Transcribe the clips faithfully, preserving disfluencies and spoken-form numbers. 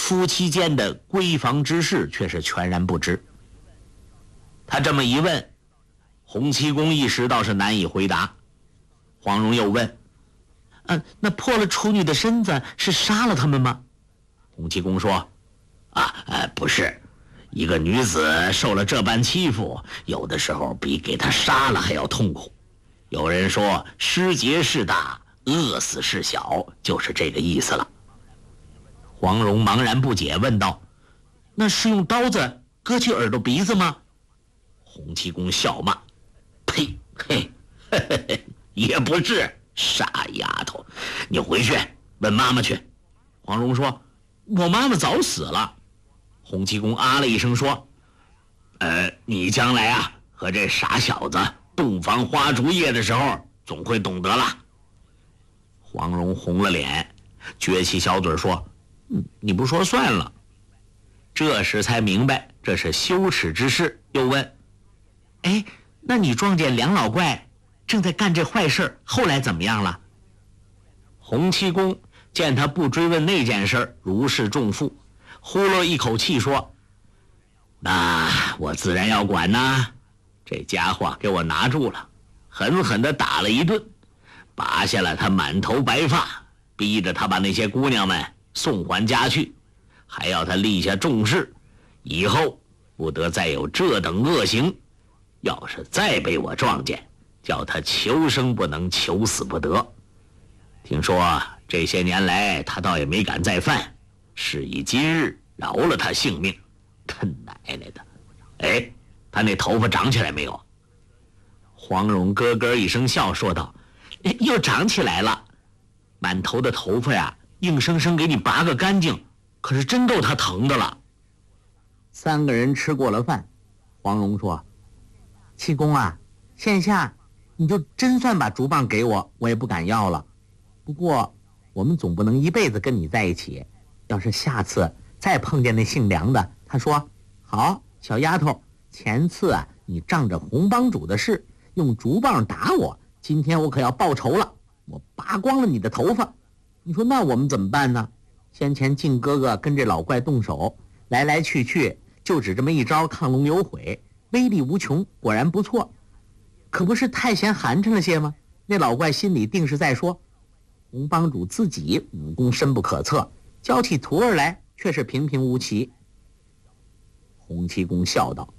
夫妻间的闺房之事却是全然不知。他这么一问，洪七公一时倒是难以回答。黄蓉又问：啊，那破了处女的身子是杀了他们吗？洪七公说：啊，呃，不是，一个女子受了这般欺负，有的时候比给她杀了还要痛苦。有人说失节事大，饿死事小，就是这个意思了。黄蓉茫然不解，问道：那是用刀子割去耳朵鼻子吗？洪七公笑骂：呸，嘿，嘿嘿嘿，也不是，傻丫头，你回去问妈妈去。黄蓉说：我妈妈早死了。洪七公啊了一声说：呃，你将来啊和这傻小子洞房花烛夜的时候，总会懂得了。黄蓉红了脸，撅起小嘴说：嗯，你不说算了。这时才明白这是羞耻之事，又问：哎，那你撞见梁老怪正在干这坏事，后来怎么样了？洪七公见他不追问那件事，如释重负，呼了一口气说：那我自然要管呐。这家伙给我拿住了，狠狠地打了一顿，拔下了他满头白发，逼着他把那些姑娘们送还家去，还要他立下重誓，以后不得再有这等恶行。要是再被我撞见，叫他求生不能，求死不得。听说这些年来他倒也没敢再犯，是以今日饶了他性命。他奶奶的！哎，他那头发长起来没有？黄蓉咯咯一声笑，说道：又长起来了。满头的头发呀，硬生生给你拔个干净，可是真够他疼的了。三个人吃过了饭，黄蓉说：七公啊，现下你就真算把竹棒给我，我也不敢要了。不过我们总不能一辈子跟你在一起，要是下次再碰见那姓梁的，他说：好，小丫头，前次啊你仗着洪帮主的事用竹棒打我，今天我可要报仇了，我拔光了你的头发。你说那我们怎么办呢？先前靖哥哥跟这老怪动手，来来去去就只这么一招亢龙有悔，威力无穷，果然不错。可不是太嫌寒碜了些吗？那老怪心里定是在说，洪帮主自己武功深不可测，教起徒儿来却是平平无奇。洪七公笑道：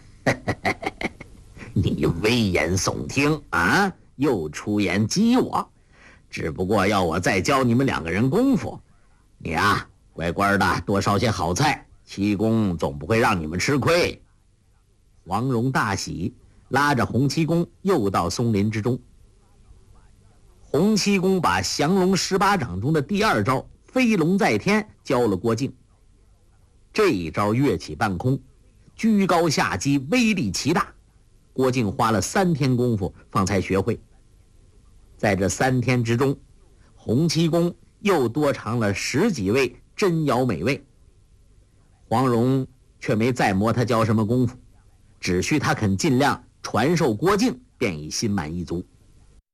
你危言耸听啊，又出言激我，只不过要我再教你们两个人功夫。你啊，乖乖的多烧些好菜，七公总不会让你们吃亏。黄蓉大喜，拉着洪七公又到松林之中。洪七公把降龙十八掌中的第二招飞龙在天教了郭靖。这一招跃起半空，居高下击，威力奇大，郭靖花了三天功夫方才学会。在这三天之中，洪七公又多尝了十几味珍肴美味。黄蓉却没再磨他教什么功夫，只需他肯尽量传授郭靖，便已心满意足。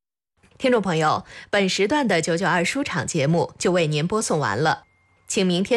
听众朋友，本时段的九九二书场节目就为您播送完了，请明天